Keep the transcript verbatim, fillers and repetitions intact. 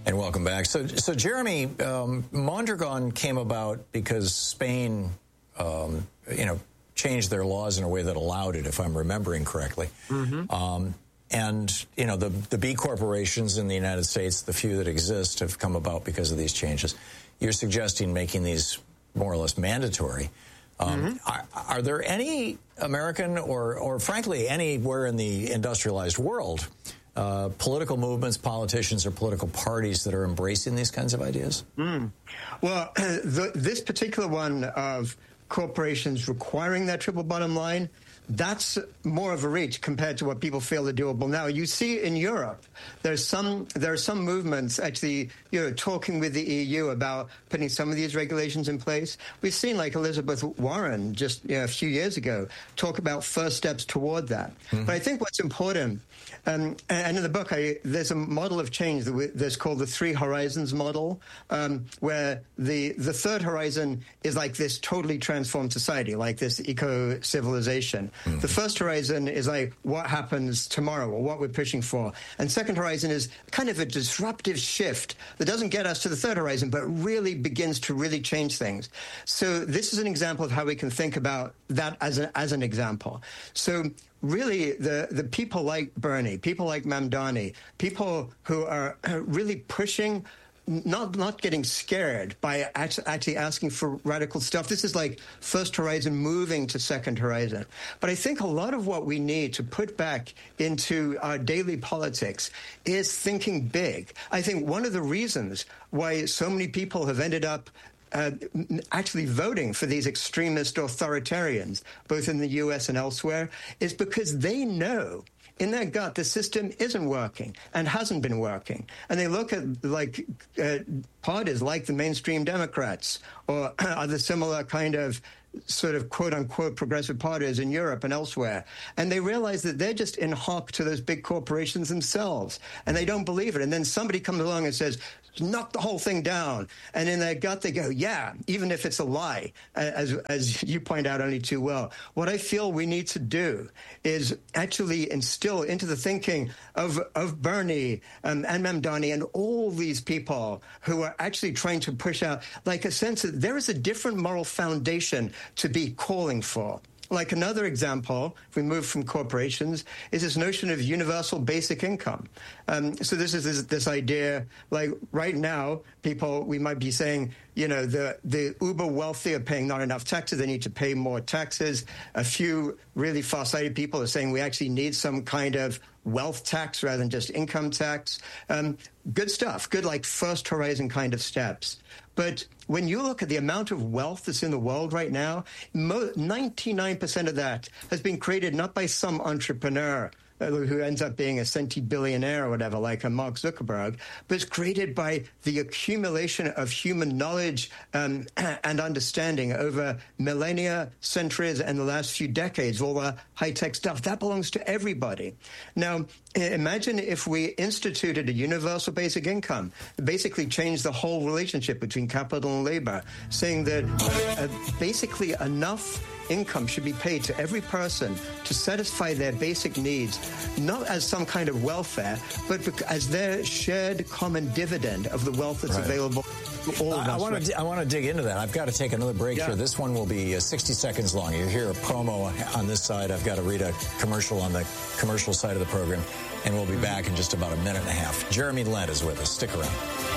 And welcome back. So, so Jeremy, um, Mondragon came about because Spain, um, you know, changed their laws in a way that allowed it, if I'm remembering correctly. Mm-hmm. um, and, you know, the, the B corporations in the United States, the few that exist, have come about because of these changes. You're suggesting making these more or less mandatory. Um, mm-hmm. are, are there any American or, or frankly, anywhere in the industrialized world, uh, political movements, politicians, or political parties that are embracing these kinds of ideas? Mm. Well, the, this particular one of corporations requiring that triple bottom line, that's more of a reach compared to what people feel are doable now. You see in Europe, there's some there are some movements actually, you know, talking with the E U about putting some of these regulations in place. We've seen like Elizabeth Warren just you know, a few years ago talk about first steps toward that. Mm-hmm. But I think what's important, um, and in the book, I, there's a model of change that we, that's called the Three Horizons model, um, where the the third horizon is like this totally transformed society, like this eco-civilization. Mm-hmm. The first horizon is like what happens tomorrow or what we're pushing for. And second horizon is kind of a disruptive shift that doesn't get us to the third horizon, but really begins to really change things. So this is an example of how we can think about that as, a, as an example. So really, the, the people like Bernie, people like Mamdani, people who are really pushing, not not getting scared by actually asking for radical stuff. This is like first horizon moving to second horizon. But I think a lot of what we need to put back into our daily politics is thinking big. I think one of the reasons why so many people have ended up Uh, actually voting for these extremist authoritarians, both in the U S and elsewhere, is because they know in their gut the system isn't working and hasn't been working. And they look at like uh, parties like the mainstream Democrats or other similar kind of sort of quote-unquote progressive parties in Europe and elsewhere, and they realize that they're just in hock to those big corporations themselves, and they don't believe it. And then somebody comes along and says, knock the whole thing down. And in their gut, they go, yeah, even if it's a lie, as as you point out only too well. What I feel we need to do is actually instill into the thinking of, of Bernie um, and Mamdani and all these people who are actually trying to push out, like a sense that there is a different moral foundation to be calling for. Like another example, if we move from corporations, is this notion of universal basic income. Um, so this is this, this idea, like right now, people, we might be saying, you know, the, the uber wealthy are paying not enough taxes. They need to pay more taxes. A few really far-sighted people are saying we actually need some kind of wealth tax rather than just income tax. Um, good stuff, good like first horizon kind of steps. But when you look at the amount of wealth that's in the world right now, ninety-nine percent of that has been created not by some entrepreneur uh, who ends up being a centibillionaire or whatever, like a Mark Zuckerberg, but it's created by the accumulation of human knowledge um, and understanding over millennia, centuries, and the last few decades, all the high-tech stuff. That belongs to everybody. Now, imagine if we instituted a universal basic income, basically changed the whole relationship between capital and labor, saying that uh, basically enough income should be paid to every person to satisfy their basic needs, not as some kind of welfare, but as their shared common dividend of the wealth that's right. available. All of I, us, I want right? to I want to dig into that. I've got to take another break yeah. here. This one will be uh, sixty seconds long. You hear a promo on this side. I've got to read a commercial on the commercial side of the program, and we'll be back in just about a minute and a half. Jeremy Lent is with us. Stick around.